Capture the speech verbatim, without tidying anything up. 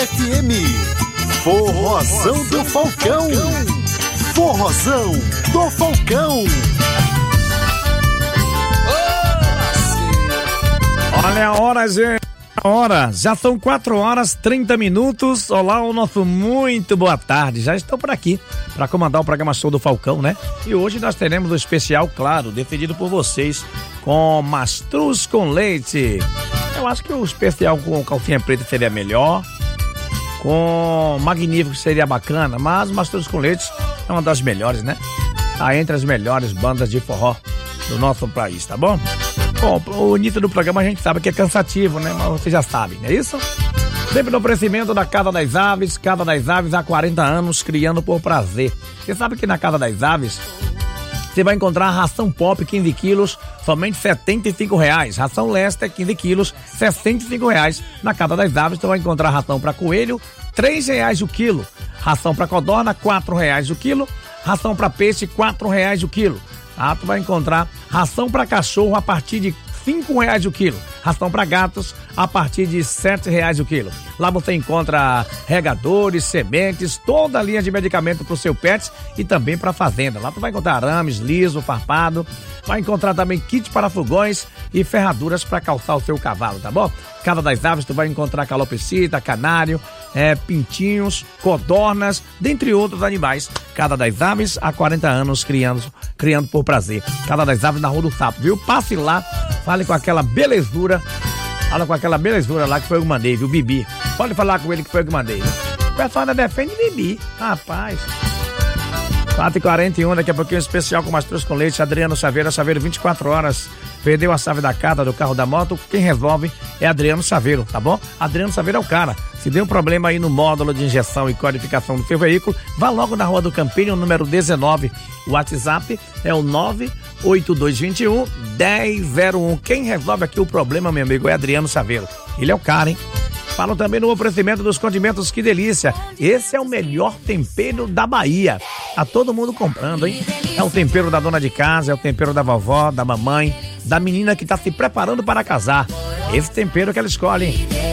F M. Forrozão do Falcão. Forrozão do Falcão. Olha a hora, gente. A hora. Já são quatro horas, trinta minutos. Olá, o nosso muito boa tarde. Já estou por aqui para comandar o programa Show do Falcão, né? E hoje nós teremos um especial, claro, decidido por vocês, com mastruz com leite. Eu acho que o especial com calcinha preta seria melhor. Com magnífico seria bacana, mas o mastruz com leite é uma das melhores, né? Tá entre as melhores bandas de forró do nosso país, tá bom? Bom, o início do programa a gente sabe que é cansativo, né? Mas vocês já sabem, não é isso? Sempre no oferecimento da Casa das Aves. Casa das Aves há quarenta anos, criando por prazer. Você sabe que na Casa das Aves você vai encontrar ração Pop quinze quilos, somente setenta e cinco reais. Ração Lester quinze quilos, sessenta e cinco reais. Na Casa das Aves você vai encontrar ração para coelho, três reais o quilo. Ração para codorna, quatro reais o quilo. Ração para peixe, quatro reais o quilo. Ah, tu vai encontrar ração para cachorro a partir de cinco reais o quilo. Ração para gatos a partir de sete reais o quilo. Lá você encontra regadores, sementes, toda a linha de medicamento para o seu pet e também para a fazenda. Lá tu vai encontrar arames, liso, farpado. Vai encontrar também kit para fogões e ferraduras para calçar o seu cavalo, tá bom? Casa das Aves tu vai encontrar calopsita, canário, é, pintinhos, codornas, dentre outros animais. Casa das Aves há quarenta anos criando, criando por prazer. Casa das Aves na Rua do Sapo, viu? Passe lá, fale com aquela belezura, fala com aquela belezura lá que foi eu que mandei, viu? Bibi. Pode falar com ele que foi eu que mandei, viu? O pessoal ainda defende Bibi, rapaz. quatro e quarenta e um, daqui a pouquinho especial com mastruz com leite, Adriano Saveiro, Saveiro vinte e quatro horas, perdeu a chave da casa, do carro, da moto, quem resolve é Adriano Saveiro, tá bom? Adriano Saveiro é o cara. Se deu um problema aí no módulo de injeção e codificação do seu veículo, vá logo na Rua do Campinho, número dezenove. O WhatsApp é o nove oito dois dois um, um zero zero um. Quem resolve aqui o problema, meu amigo, é Adriano Saveiro. Ele é o cara, hein? Falam também no oferecimento dos condimentos Que Delícia. Esse é o melhor tempero da Bahia. Tá todo mundo comprando, hein? É o tempero da dona de casa, é o tempero da vovó, da mamãe, da menina que tá se preparando para casar. Esse tempero que ela escolhe, hein?